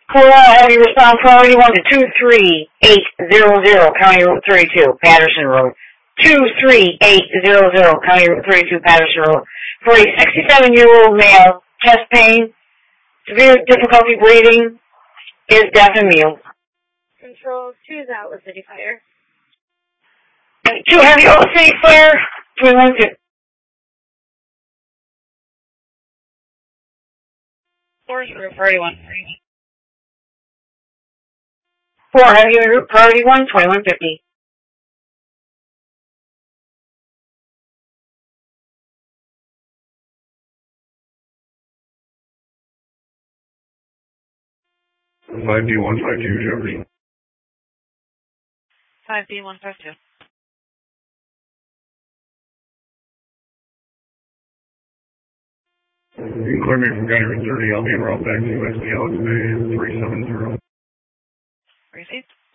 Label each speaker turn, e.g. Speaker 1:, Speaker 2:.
Speaker 1: Have you respond priority 1 to 23800, County Route 32, Patterson Road. 23800, County Route 32, Patterson Road. For a 67-year-old male, chest pain, severe difficulty breathing, is deaf and mute.
Speaker 2: Control 2 is out with City Fire.
Speaker 1: 2 Heavy Oil City Fire, 2150.
Speaker 2: 4 is priority 1.
Speaker 1: 4 Heavy Priority 1, 2150.
Speaker 3: D152 Jefferson.
Speaker 2: 5D152.
Speaker 3: You can clear me from County Route 30. I'll be en route back to USD Alex Bay 370.
Speaker 2: Received.